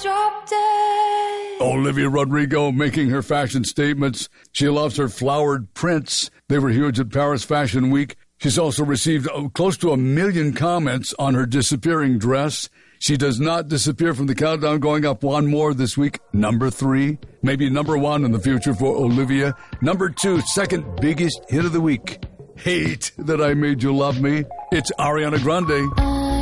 drop dead. Olivia Rodrigo making her fashion statements. She loves her flowered prints. They were huge at Paris Fashion Week. She's also received close to 1 million comments on her disappearing dress. She does not disappear from the countdown, going up one more this week. Number 3, maybe number 1 in the future for Olivia. Number 2, second biggest hit of the week. Hate That I Made You Love Me. It's Ariana Grande.